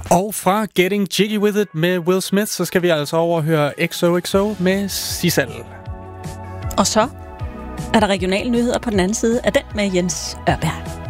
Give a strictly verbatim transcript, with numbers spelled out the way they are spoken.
Og fra Getting Jiggy With It med Will Smith, så skal vi altså overhøre X O X O med Sissal. Og så er der regionale nyheder på den anden side af den med Jens Ørberg.